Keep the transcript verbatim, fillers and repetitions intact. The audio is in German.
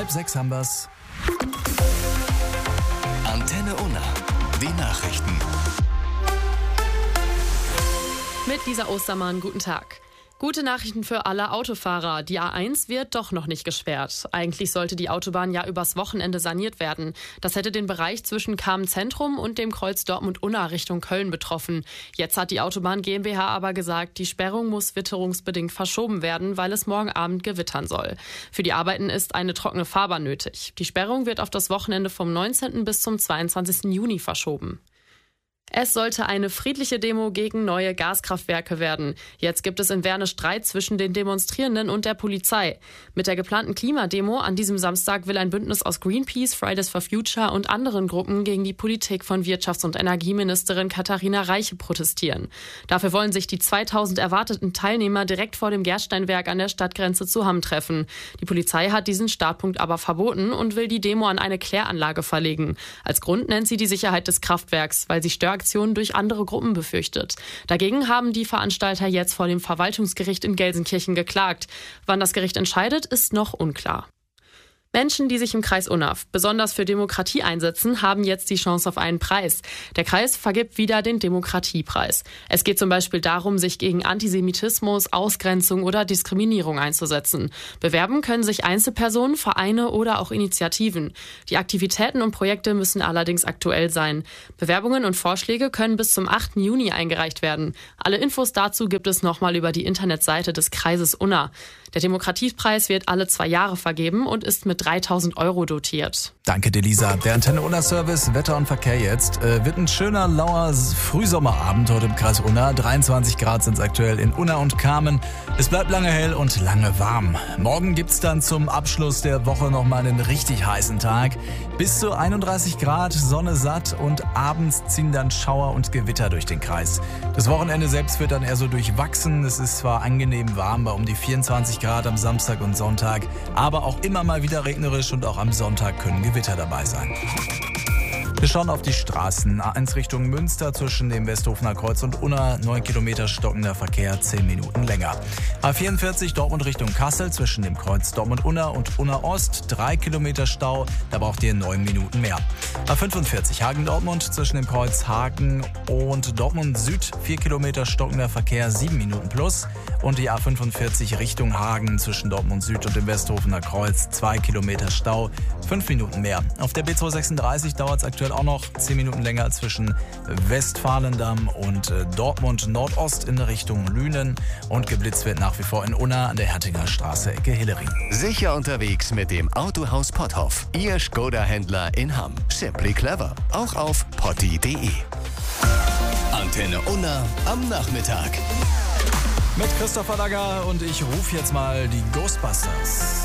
halb sechs haben wir's. Antenne Unna. Die Nachrichten. Mit Lisa Ostermann, guten Tag. Gute Nachrichten für alle Autofahrer. Die A eins wird doch noch nicht gesperrt. Eigentlich sollte die Autobahn ja übers Wochenende saniert werden. Das hätte den Bereich zwischen Kamen-Zentrum und dem Kreuz Dortmund-Unna Richtung Köln betroffen. Jetzt hat die Autobahn GmbH aber gesagt, die Sperrung muss witterungsbedingt verschoben werden, weil es morgen Abend gewittern soll. Für die Arbeiten ist eine trockene Fahrbahn nötig. Die Sperrung wird auf das Wochenende vom neunzehnten bis zum zweiundzwanzigsten Juni verschoben. Es sollte eine friedliche Demo gegen neue Gaskraftwerke werden. Jetzt gibt es in Werne Streit zwischen den Demonstrierenden und der Polizei. Mit der geplanten Klimademo an diesem Samstag will ein Bündnis aus Greenpeace, Fridays for Future und anderen Gruppen gegen die Politik von Wirtschafts- und Energieministerin Katharina Reiche protestieren. Dafür wollen sich die zweitausend erwarteten Teilnehmer direkt vor dem Gersteinwerk an der Stadtgrenze zu Hamm treffen. Die Polizei hat diesen Startpunkt aber verboten und will die Demo an eine Kläranlage verlegen. Als Grund nennt sie die Sicherheit des Kraftwerks, weil sie Störaktionen durch andere Gruppen befürchtet. Dagegen haben die Veranstalter jetzt vor dem Verwaltungsgericht in Gelsenkirchen geklagt. Wann das Gericht entscheidet, ist noch unklar. Menschen, die sich im Kreis Unna besonders für Demokratie einsetzen, haben jetzt die Chance auf einen Preis. Der Kreis vergibt wieder den Demokratiepreis. Es geht zum Beispiel darum, sich gegen Antisemitismus, Ausgrenzung oder Diskriminierung einzusetzen. Bewerben können sich Einzelpersonen, Vereine oder auch Initiativen. Die Aktivitäten und Projekte müssen allerdings aktuell sein. Bewerbungen und Vorschläge können bis zum achten Juni eingereicht werden. Alle Infos dazu gibt es nochmal über die Internetseite des Kreises Unna. Der Demokratiepreis wird alle zwei Jahre vergeben und ist mit dreitausend Euro dotiert. Danke dir, Lisa. Der Antenne Unna Service, Wetter und Verkehr jetzt. Äh, wird ein schöner, lauer Frühsommerabend heute im Kreis Unna. dreiundzwanzig Grad sind es aktuell in Unna und Kamen. Es bleibt lange hell und lange warm. Morgen gibt's dann zum Abschluss der Woche nochmal einen richtig heißen Tag. Bis zu einunddreißig Grad, Sonne satt und abends ziehen dann Schauer und Gewitter durch den Kreis. Das Wochenende selbst wird dann eher so durchwachsen. Es ist zwar angenehm warm bei um die vierundzwanzig Grad am Samstag und Sonntag, aber auch immer mal wieder regnerisch und auch am Sonntag können Gewitter dabei sein. Wir schauen auf die Straßen. A eins Richtung Münster zwischen dem Westhofener Kreuz und Unna. neun Kilometer stockender Verkehr, zehn Minuten länger. A vierundvierzig Dortmund Richtung Kassel zwischen dem Kreuz Dortmund-Unna und Unna Ost. drei Kilometer Stau, da braucht ihr neun Minuten mehr. A fünfundvierzig Hagen-Dortmund zwischen dem Kreuz Hagen und Dortmund Süd. vier Kilometer stockender Verkehr, sieben Minuten plus. Und die A fünfundvierzig Richtung Hagen zwischen Dortmund Süd und dem Westhofener Kreuz. zwei Kilometer Stau, fünf Minuten mehr. Auf der B zweihundertsechsunddreißig dauert es aktuell auch noch zehn Minuten länger zwischen Westfalendamm und Dortmund Nordost in Richtung Lünen. Und geblitzt wird nach wie vor in Unna an der Hertinger Straße, Ecke Hillering. Sicher unterwegs mit dem Autohaus Potthoff. Ihr Skoda-Händler in Hamm. Simply clever. Auch auf potti punkt de. Antenne Unna am Nachmittag. Mit Christopher Dagger und ich rufe jetzt mal die Ghostbusters.